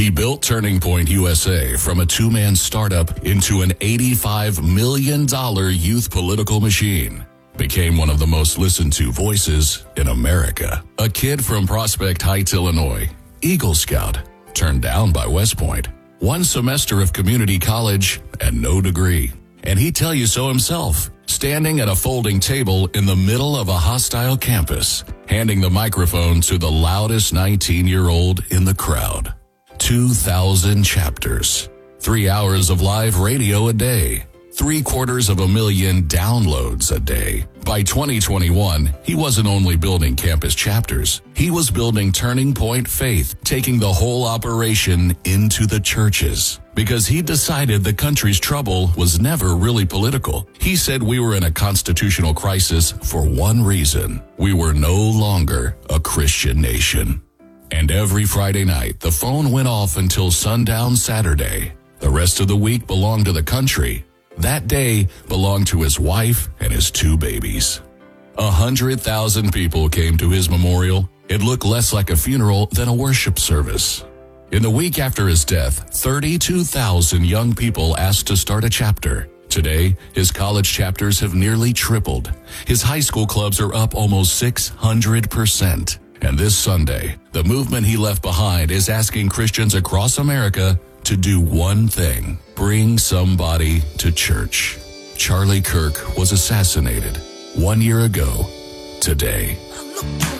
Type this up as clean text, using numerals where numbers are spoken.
He built Turning Point USA from a two-man startup into an $85 million youth political machine. Became one of the most listened to voices in America. A kid from Prospect Heights, Illinois, Eagle Scout, turned down by West Point. 1 semester of community college and no degree. And he'd tell you so himself, standing at a folding table in the middle of a hostile campus, handing the microphone to the loudest 19-year-old in the crowd. 2,000 chapters, 3 hours of live radio a day, 750,000 downloads a day. By 2021, he wasn't only building campus chapters, he was building Turning Point Faith, taking the whole operation into the churches. Because he decided the country's trouble was never really political. He said we were in a constitutional crisis for one reason. We were no longer a Christian nation. And every Friday night, the phone went off until sundown Saturday. The rest of the week belonged to the country. That day belonged to his wife and his 2 babies. 100,000 people came to his memorial. It looked less like a funeral than a worship service. In the week after his death, 32,000 young people asked to start a chapter. Today, his college chapters have nearly tripled. His high school clubs are up almost 600%. And this Sunday, the movement he left behind is asking Christians across America to do one thing: bring somebody to church. Charlie Kirk was assassinated 1 year ago today.